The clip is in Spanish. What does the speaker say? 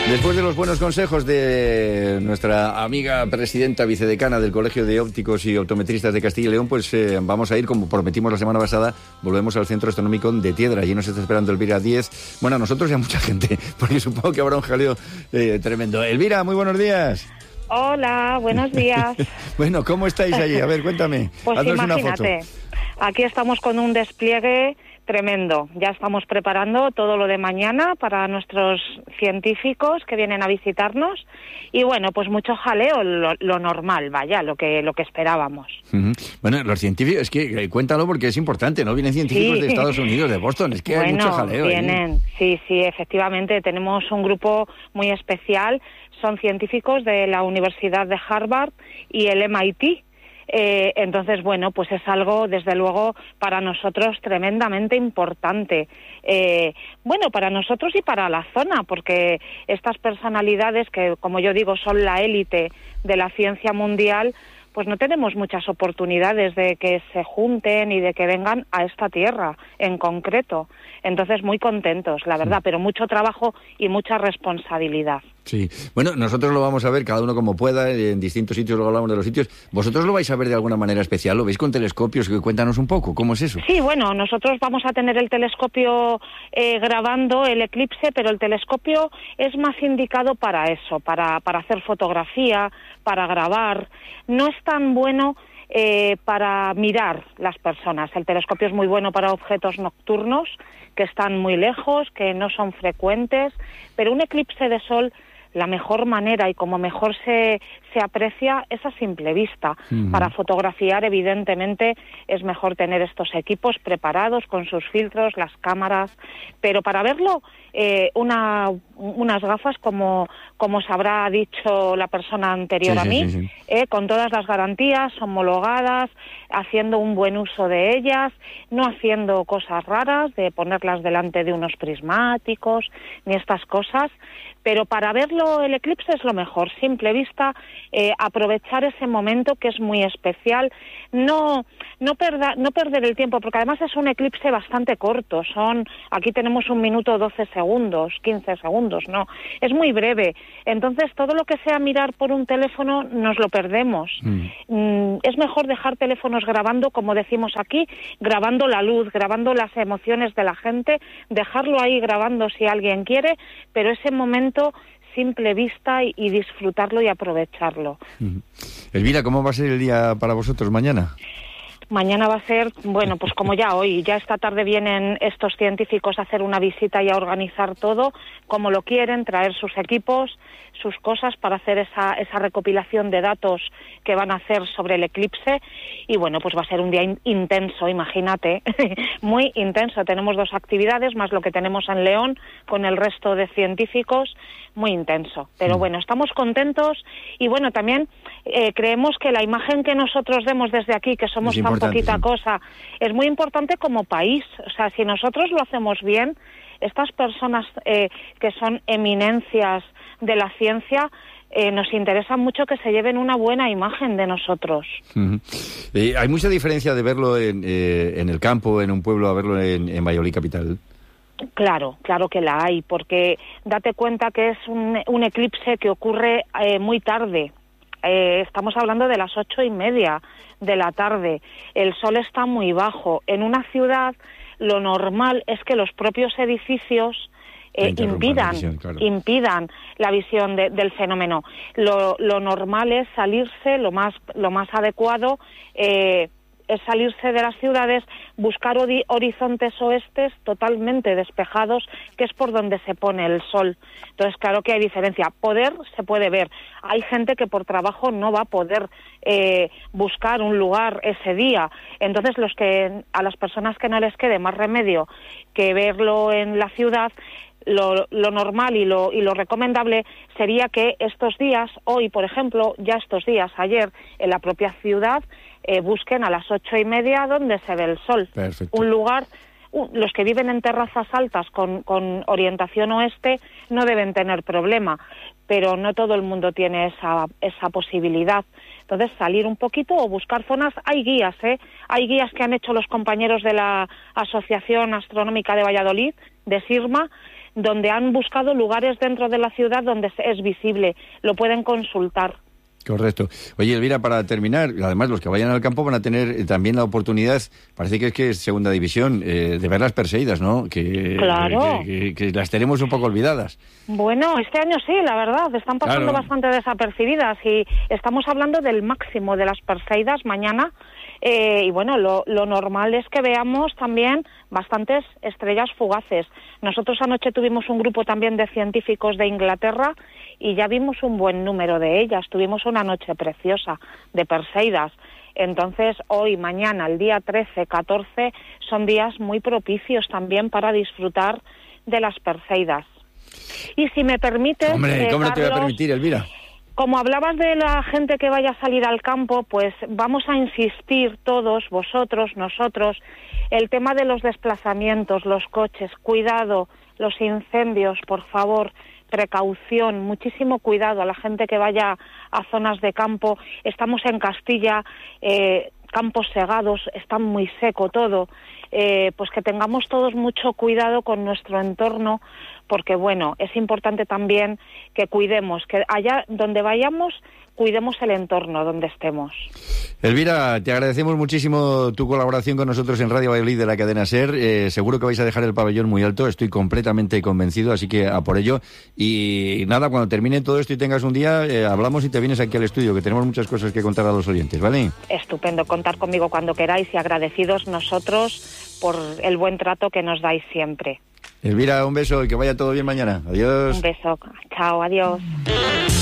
Después de los buenos consejos de nuestra amiga presidenta vicedecana del Colegio de Ópticos y Optometristas de Castilla y León, pues vamos a ir, como prometimos la semana pasada, volvemos al Centro Astronómico de Tiedra. Allí nos está esperando Elvira Díez. Bueno, a nosotros y a mucha gente, porque supongo que habrá un jaleo tremendo. Elvira, muy buenos días. Hola, buenos días. Bueno, ¿cómo estáis allí? A ver, cuéntame. Pues haznos imagínate, una foto. Aquí estamos con un despliegue tremendo. Ya estamos preparando todo lo de mañana para nuestros científicos que vienen a visitarnos y bueno, pues mucho jaleo, lo normal, vaya, lo que esperábamos. Uh-huh. Bueno, los científicos, es que cuéntalo porque es importante, ¿no? Vienen científicos de Estados Unidos, de Boston, es que hay mucho jaleo. Vienen, sí, efectivamente, tenemos un grupo muy especial, son científicos de la Universidad de Harvard y el MIT. Entonces, bueno, pues es algo, desde luego, para nosotros tremendamente importante. Bueno, para nosotros y para la zona, porque estas personalidades que, como yo digo, son la élite de la ciencia mundial, pues no tenemos muchas oportunidades de que se junten y de que vengan a esta tierra en concreto. Entonces, muy contentos, la verdad, pero mucho trabajo y mucha responsabilidad. Sí, bueno, nosotros lo vamos a ver cada uno como pueda, en distintos sitios, luego hablamos de los sitios. ¿Vosotros lo vais a ver de alguna manera especial? ¿Lo veis con telescopios? Cuéntanos un poco, ¿cómo es eso? Sí, bueno, nosotros vamos a tener el telescopio grabando el eclipse, pero el telescopio es más indicado para eso, para hacer fotografía, para grabar. No es tan bueno para mirar las personas. El telescopio es muy bueno para objetos nocturnos, que están muy lejos, que no son frecuentes, pero un eclipse de sol, la mejor manera y como mejor se aprecia es a simple vista. Uh-huh. Para fotografiar, evidentemente, es mejor tener estos equipos preparados con sus filtros, las cámaras, pero para verlo, unas gafas como os habrá dicho la persona anterior a mí, sí. Con todas las garantías, homologadas, haciendo un buen uso de ellas, no haciendo cosas raras, de ponerlas delante de unos prismáticos, ni estas cosas, pero para verlo el eclipse es lo mejor, simple vista, aprovechar ese momento que es muy especial, no perder el tiempo, porque además es un eclipse bastante corto, aquí tenemos 1 minuto 12 segundos, 15 segundos, no, es muy breve, entonces todo lo que sea mirar por un teléfono nos lo perdemos. Es mejor dejar teléfonos grabando, como decimos aquí, grabando la luz, grabando las emociones de la gente, dejarlo ahí grabando si alguien quiere, pero ese momento simple vista y disfrutarlo y aprovecharlo. Elvira, ¿cómo va a ser el día para vosotros mañana? Mañana va a ser, bueno, pues como ya hoy, ya esta tarde vienen estos científicos a hacer una visita y a organizar todo como lo quieren, traer sus equipos, sus cosas para hacer esa recopilación de datos que van a hacer sobre el eclipse y bueno, pues va a ser un día intenso, imagínate, muy intenso. Tenemos 2 actividades más lo que tenemos en León con el resto de científicos, muy intenso. Pero bueno, estamos contentos y bueno, también creemos que la imagen que nosotros demos desde aquí, que somos tan poquita cosa, es muy importante como país. O sea, si nosotros lo hacemos bien, estas personas que son eminencias de la ciencia, nos interesa mucho que se lleven una buena imagen de nosotros. Uh-huh. ¿Hay mucha diferencia de verlo en el campo, en un pueblo, a verlo en Valladolid capital? Claro que la hay, porque date cuenta que es un eclipse que ocurre muy tarde. Estamos hablando de las 8:30 de la tarde. El sol está muy bajo. En una ciudad lo normal es que los propios edificios impidan la visión del fenómeno. Lo normal es salirse, lo más adecuado es salirse de las ciudades, buscar horizontes oestes totalmente despejados, que es por donde se pone el sol. Entonces, claro que hay diferencia. Se puede ver. Hay gente que por trabajo no va a poder buscar un lugar ese día. Entonces, a las personas que no les quede más remedio que verlo en la ciudad, lo normal y lo recomendable sería que estos días, hoy por ejemplo, ya estos días, ayer, en la propia ciudad, busquen a las 8:30 donde se ve el sol. Perfecto. Un lugar, los que viven en terrazas altas con orientación oeste no deben tener problema, pero no todo el mundo tiene esa posibilidad. Entonces, salir un poquito o buscar zonas. Hay guías que han hecho los compañeros de la Asociación Astronómica de Valladolid, de SIRMA, donde han buscado lugares dentro de la ciudad donde es visible, lo pueden consultar. Correcto. Oye, Elvira, para terminar, además los que vayan al campo van a tener también la oportunidad, parece que es segunda división, de ver las Perseidas, ¿no? Claro. Que las tenemos un poco olvidadas. Bueno, este año sí, la verdad, están pasando bastante desapercibidas y estamos hablando del máximo de las Perseidas mañana. Y bueno, lo normal es que veamos también bastantes estrellas fugaces. Nosotros anoche tuvimos un grupo también de científicos de Inglaterra y ya vimos un buen número de ellas. Tuvimos una noche preciosa de Perseidas. Entonces, hoy, mañana, el día 13, 14, son días muy propicios también para disfrutar de las Perseidas. Y si me permites... Hombre, ¿cómo no te voy a permitir, Elvira? Como hablabas de la gente que vaya a salir al campo, pues vamos a insistir todos, vosotros, nosotros, el tema de los desplazamientos, los coches, cuidado, los incendios, por favor, precaución, muchísimo cuidado a la gente que vaya a zonas de campo. Estamos en Castilla, campos segados, está muy seco todo, pues que tengamos todos mucho cuidado con nuestro entorno, porque bueno, es importante también que cuidemos, que allá donde vayamos, cuidemos el entorno donde estemos. Elvira, te agradecemos muchísimo tu colaboración con nosotros en Radio Valladolid de la cadena SER. Seguro que vais a dejar el pabellón muy alto, estoy completamente convencido, así que a por ello. Y nada, cuando termine todo esto y tengas un día, hablamos y te vienes aquí al estudio, que tenemos muchas cosas que contar a los oyentes, ¿vale? Estupendo, contar conmigo cuando queráis y agradecidos nosotros por el buen trato que nos dais siempre. Elvira, un beso y que vaya todo bien mañana. Adiós. Un beso. Chao, adiós.